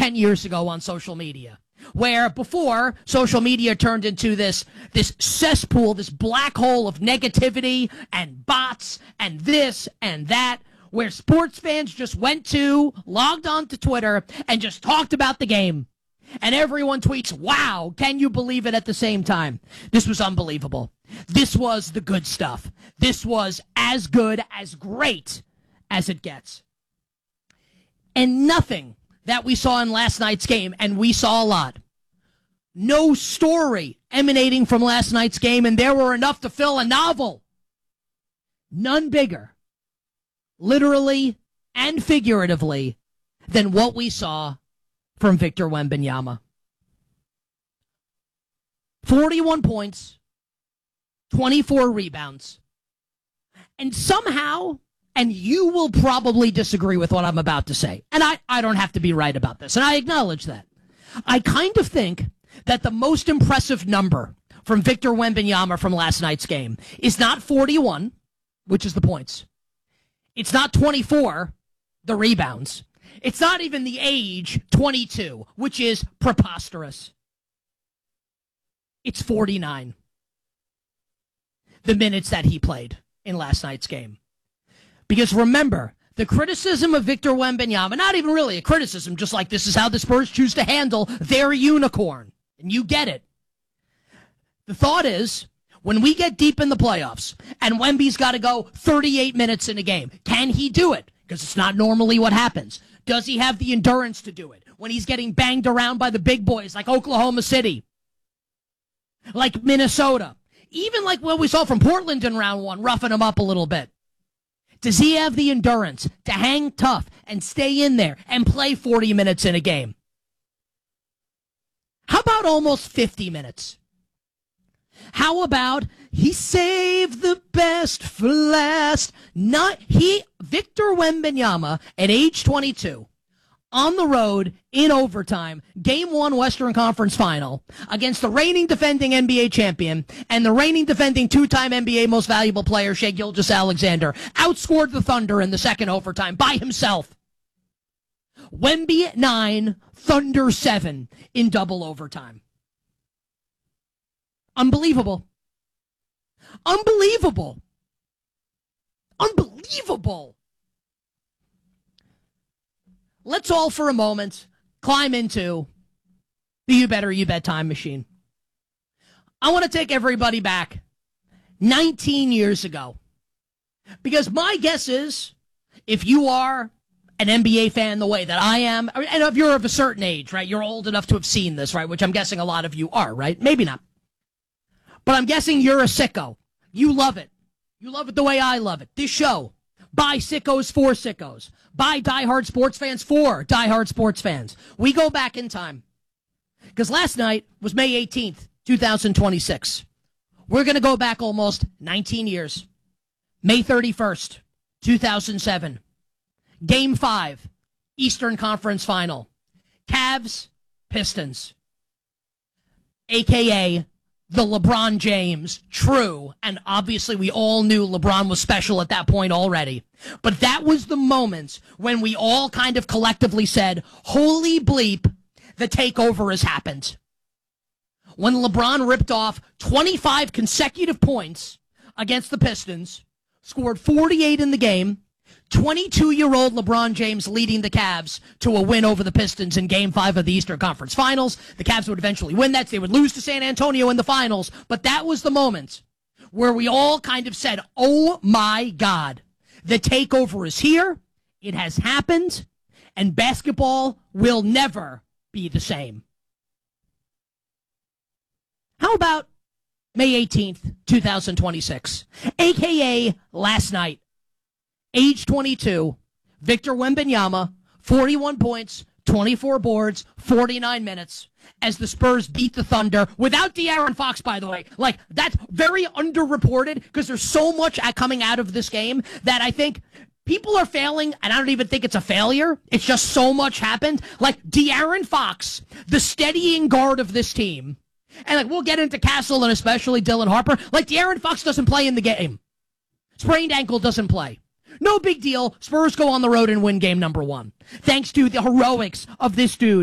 10 years ago on social media, where before social media turned into this cesspool, this black hole of negativity and bots and this and that, where sports fans just logged on to Twitter and just talked about the game. And everyone tweets, wow, can you believe it at the same time? This was unbelievable. This was the good stuff. This was as good, as great as it gets. And nothing that we saw in last night's game, and we saw a lot, no story emanating from last night's game, and there were enough to fill a novel. None bigger, literally and figuratively, than what we saw from Victor Wembanyama. 41 points, 24 rebounds, and somehow, and you will probably disagree with what I'm about to say, and I don't have to be right about this, and I acknowledge that. I kind of think that the most impressive number from Victor Wembanyama from last night's game is not 41, which is the points. It's not 24, the rebounds. It's not even the age, 22, which is preposterous. It's 49. The minutes that he played in last night's game. Because remember, the criticism of Victor Wembanyama, not even really a criticism, just like this is how the Spurs choose to handle their unicorn. And you get it. The thought is, when we get deep in the playoffs and Wemby's got to go 38 minutes in a game, can he do it? Because it's not normally what happens. Does he have the endurance to do it when he's getting banged around by the big boys like Oklahoma City, like Minnesota, even like what we saw from Portland in round one, roughing him up a little bit? Does he have the endurance to hang tough and stay in there and play 40 minutes in a game? How about almost 50 minutes? How about he saved the best for last? Victor Wembanyama at age 22, on the road in overtime, Game 1 Western Conference Final against the reigning defending NBA champion and the reigning defending two-time NBA Most Valuable Player, Shai Gilgeous-Alexander, outscored the Thunder in the second overtime by himself. Wemby 9, Thunder 7 in double overtime. Unbelievable. Unbelievable. Unbelievable. Let's all for a moment climb into the You Better You Bet time machine. I want to take everybody back 19 years ago. Because my guess is, if you are an NBA fan the way that I am, and if you're of a certain age, right, you're old enough to have seen this, right, which I'm guessing a lot of you are, right? Maybe not. But I'm guessing you're a sicko. You love it. You love it the way I love it. This show, by sickos for sickos, by diehard sports fans for diehard sports fans. We go back in time. Because last night was May 18th, 2026. We're going to go back almost 19 years. May 31st, 2007. Game 5, Eastern Conference Final. Cavs, Pistons. A.K.A. the LeBron James, true, and obviously we all knew LeBron was special at that point already. But that was the moment when we all kind of collectively said, holy bleep, the takeover has happened. When LeBron ripped off 25 consecutive points against the Pistons, scored 48 in the game, 22-year-old LeBron James leading the Cavs to a win over the Pistons in Game 5 of the Eastern Conference Finals. The Cavs would eventually win that. They would lose to San Antonio in the finals. But that was the moment where we all kind of said, oh, my God, the takeover is here. It has happened. And basketball will never be the same. How about May 18th, 2026, a.k.a. last night? Age 22, Victor Wembanyama, 41 points, 24 boards, 49 minutes, as the Spurs beat the Thunder without De'Aaron Fox, by the way. Like, that's very underreported because there's so much coming out of this game that I think people are failing, and I don't even think it's a failure. It's just so much happened. Like, De'Aaron Fox, the steadying guard of this team, and like we'll get into Castle and especially Dylan Harper, like De'Aaron Fox doesn't play in the game. Sprained ankle, doesn't play. No big deal. Spurs go on the road and win game number 1. Thanks to the heroics of this dude.